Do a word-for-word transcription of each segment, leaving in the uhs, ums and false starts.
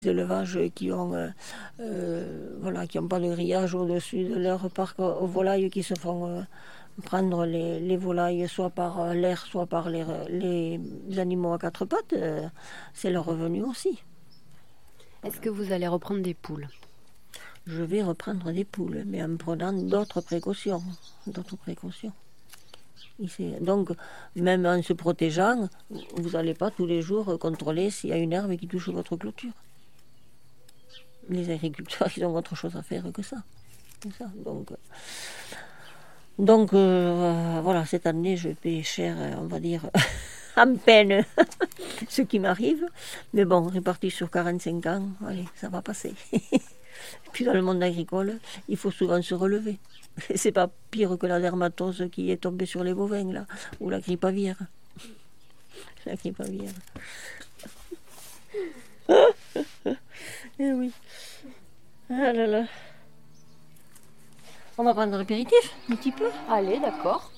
Élevages qui ont euh, euh, voilà, qui n'ont pas de grillage au-dessus de leur parc aux volailles, qui se font euh, prendre les, les volailles soit par l'air, soit par les, les animaux à quatre pattes, euh, c'est leur revenu aussi. Est-ce que vous allez reprendre des poules? Je vais reprendre des poules, mais en prenant d'autres précautions. D'autres précautions. Donc, même en se protégeant, vous n'allez pas tous les jours contrôler s'il y a une herbe qui touche votre clôture. Les agriculteurs, ils ont autre chose à faire que ça. Que ça. Donc, donc euh, voilà, cette année, je paie cher, on va dire, en peine, ce qui m'arrive. Mais bon, réparti sur quarante-cinq ans, allez, ça va passer. Puis dans le monde agricole, il faut souvent se relever. C'est pas pire que la dermatose qui est tombée sur les bovins, là, ou la grippe aviaire. La grippe aviaire. Eh oui. Ah là là. On va prendre l'apéritif, un petit peu. Allez, d'accord.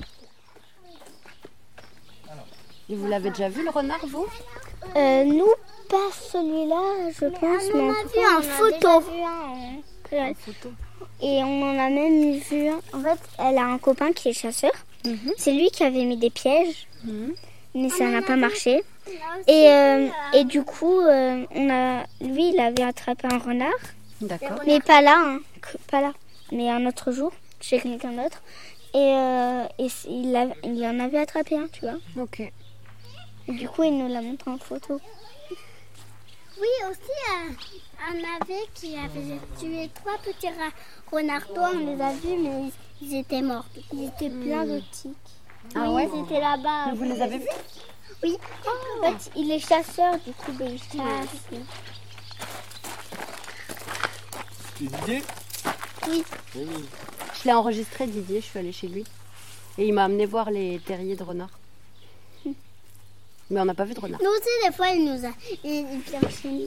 Et vous l'avez déjà vu, le renard, vous? euh, Nous, pas celui-là, je pense, mais en tout cas, en photo. En photo. Et on en a même vu un. En fait, elle a un copain qui est chasseur. Mm-hmm. C'est lui qui avait mis des pièges, mm-hmm. mais ça n'a pas marché. Et, euh, et du coup, euh, on a, lui, il avait attrapé un renard. D'accord. Mais pas là, hein, pas là, mais un autre jour, chez quelqu'un d'autre. Et, euh, et il, a, il en avait attrapé un, tu vois. Ok. Et du coup, il nous l'a montré en photo. Oui, aussi, euh, un avait qui avait tué trois petits renards. On les a vus, mais ils, ils étaient morts. Ils étaient pleins de tiques. Ah oui, ouais? Ils étaient là-bas. Mais vous les avez vus? Oui. Oh. En fait, il est chasseur, du coup, ben, il chasse. C'est Didier? Oui. Oui. Je l'ai enregistré, Didier, je suis allée chez lui. Et il m'a amené voir les terriers de renards. Mais on n'a pas vu de renard. Nous aussi, des fois, il nous a... Il, il vient chez nous.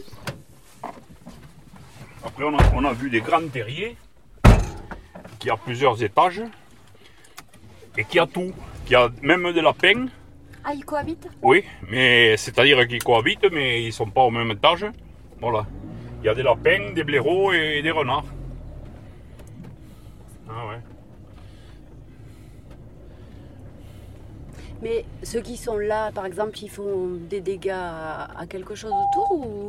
Après, on a, on a vu des grands terriers qui a plusieurs étages et qui a tout. Qui a même des lapins. Ah, ils cohabitent? Oui, mais c'est-à-dire qu'ils cohabitent, mais ils ne sont pas au même étage. Voilà. Il y a des lapins, des blaireaux et des renards. Ah ouais. Mais ceux qui sont là, par exemple, ils font des dégâts à, à quelque chose autour ou...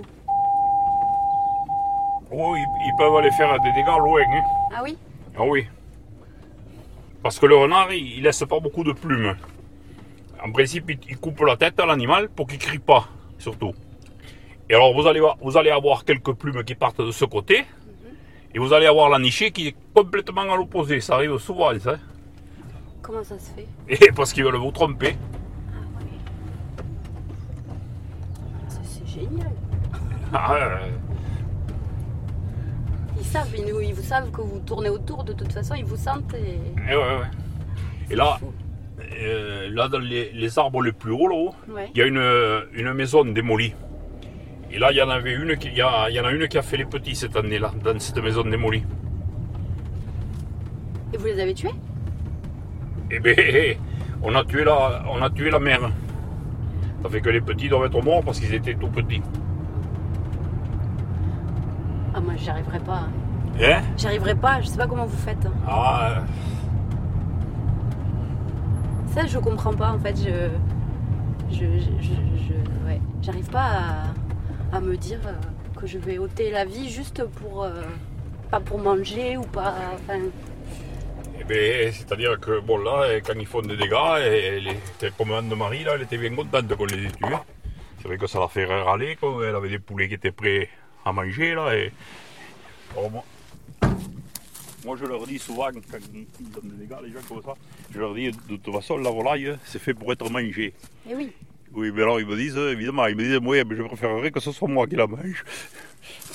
Oh, ils, ils peuvent aller faire des dégâts loin. Hein. Ah oui? Ah oui. Parce que le renard, il, il laisse pas beaucoup de plumes. En principe, il, il coupe la tête à l'animal pour qu'il crie pas, surtout. Et alors, vous allez, vous allez avoir quelques plumes qui partent de ce côté. Mm-hmm. Et vous allez avoir la nichée qui est complètement à l'opposé. Ça arrive souvent, ça. Comment ça se fait? Et parce qu'ils veulent vous tromper. Ah ouais. C'est, c'est génial. Ah, euh... Ils savent, ils, ils vous savent que vous tournez autour, de toute façon, ils vous sentent. Et, et, ouais, ouais. Et là, euh, là, dans les, les arbres les plus hauts, là-haut, ouais. Il y a une, une maison démolie. Et là, il y en avait une qui, il y, a, il y en a une qui a fait les petits cette année-là, dans cette maison démolie. Et vous les avez tués? Eh bien, on a tué la, on a tué la mère. Ça fait que les petits doivent être morts parce qu'ils étaient tout petits. Ah, moi, j'y arriverai pas. Hein. Hein? J'y arriverai pas, je sais pas comment vous faites. Hein. Ah. Euh... Ça, je comprends pas, en fait. Je. Je. je, je, je ouais. J'arrive pas à, à me dire que je vais ôter la vie juste pour. Euh, pas pour manger ou pas. Enfin. Eh bien, c'est-à-dire que, bon, là, quand ils font des dégâts, et les commandes de Marie, là, elle était bien contente qu'on les ait tués. C'est vrai que ça la fait râler, quand elle avait des poulets qui étaient prêts à manger, là, et... Alors, moi, moi, je leur dis souvent, quand ils donnent des dégâts, les gens comme ça, je leur dis, de toute façon, la volaille, c'est fait pour être mangée. Eh oui. Oui, mais alors, ils me disent, évidemment, ils me disent, moi, je préférerais que ce soit moi qui la mange.